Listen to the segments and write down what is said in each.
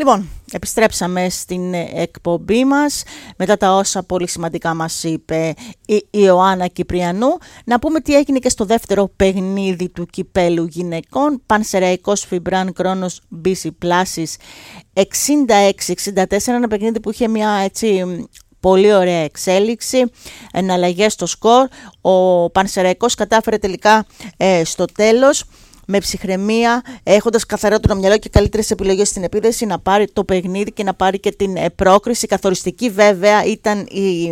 Λοιπόν, επιστρέψαμε στην εκπομπή μας μετά τα όσα πολύ σημαντικά μας είπε η Ιωάννα Κυπριανού. Να πούμε τι έγινε και στο δεύτερο παιχνίδι του κυπέλου γυναικών. Πανσεραϊκός Φιμπράν Κρόνος BC Πλάσης 66-64, ένα παιχνίδι που είχε μια έτσι πολύ ωραία εξέλιξη, εναλλαγές στο σκορ. Ο Πανσεραϊκός κατάφερε τελικά στο τέλος με ψυχραιμία, έχοντας καθαρότερο μυαλό και καλύτερες επιλογές στην επίδεση, να πάρει το παιχνίδι και να πάρει και την πρόκριση. Καθοριστική βέβαια ήταν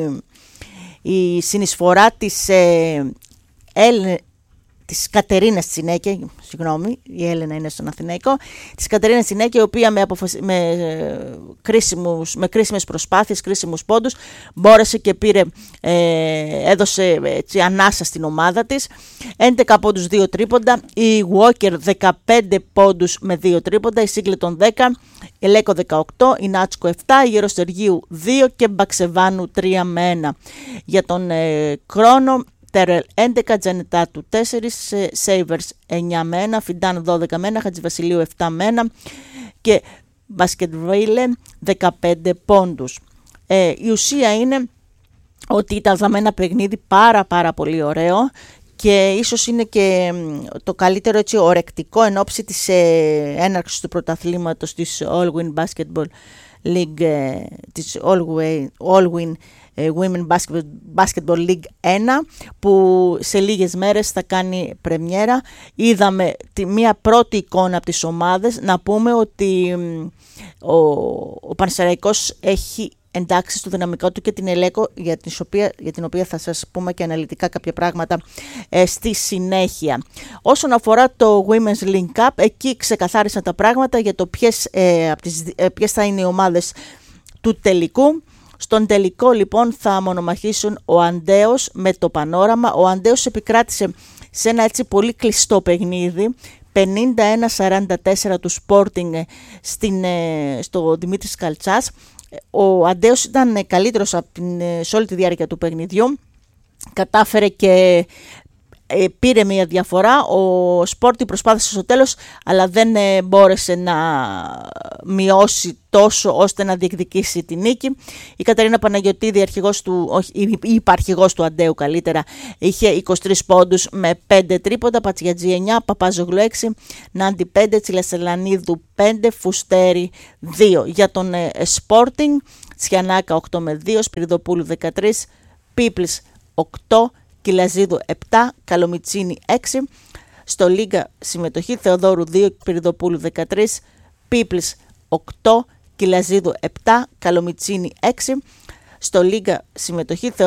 η συνεισφορά της Κατερίνας Τσινέκη, συγγνώμη, η Έλενα είναι στον Αθηναϊκό, της Κατερίνας Τσινέκη, η οποία με κρίσιμες προσπάθειες, κρίσιμους πόντους, μπόρεσε και έδωσε έτσι, ανάσα στην ομάδα της. 11 πόντους, 2 τρίποντα, η Walker 15 πόντους με 2 τρίποντα, η Σίγκλετον 10, η Λέκο 18, η Νάτσκο 7, η Γεροστεργίου 2 και Μπαξεβάνου 3 με 1. Για τον Κρόνο, Τέρελ 11, Τζανετάτου 4, Σέιβερς 9 με 1, Φιντάν 12 με 1, Χατζηβασιλείου 7 με 1 και Μπασκετβέιλε 15 πόντους. Η ουσία είναι ότι ήταν ένα παιχνίδι πάρα πολύ ωραίο και ίσως είναι και το καλύτερο έτσι ορεκτικό εν ώψη της έναρξης του πρωταθλήματος της All-Win Basketball League, της All-Win Women Basketball League 1, που σε λίγες μέρες θα κάνει πρεμιέρα. Είδαμε μια πρώτη εικόνα από τις ομάδες. Να πούμε ότι ο Πανσεραϊκός έχει εντάξει στο δυναμικό του και την Ελέκο, για την οποία θα σας πούμε και αναλυτικά κάποια πράγματα στη συνέχεια. Όσον αφορά το Women's Link Cup, εκεί ξεκαθάρισαν τα πράγματα για το ποιες θα είναι οι ομάδες του τελικού. Στον τελικό λοιπόν θα μονομαχήσουν ο Αντέος με το Πανόραμα. Ο Αντέος επικράτησε σε ένα έτσι πολύ κλειστό παιχνίδι, 51-44 του Sporting στο Δημήτρης Καλτσάς. Ο Αντέος ήταν καλύτερος σε όλη τη διάρκεια του παιχνιδιού, κατάφερε και πήρε μια διαφορά. Ο Σπόρτι προσπάθησε στο τέλος, αλλά δεν μπόρεσε να μειώσει τόσο ώστε να διεκδικήσει τη νίκη. Η Καταρίνα Παναγιωτίδη, η υπαρχηγός του Αντέου καλύτερα, είχε 23 πόντους με 5 τρίποντα, Πατσιατζή 9, Παπάζογλου 6, Νάντι 5, Τσιλασελανίδου 5, Φουστέρι 2. Για τον Sporting, Τσιανάκα 8 με 2, Σπυριδοπούλου 13, Πίπλης 8, Κιλαζίδου 7, Καλομιτσίνη 6. Στο Λίγκα συμμετοχή, Θεοδόρου 2, Πυριδοπούλου 13, Πίπλης 8, Κιλαζίδου 7, Καλομιτσίνη 6. Στο Λίγκα συμμετοχή,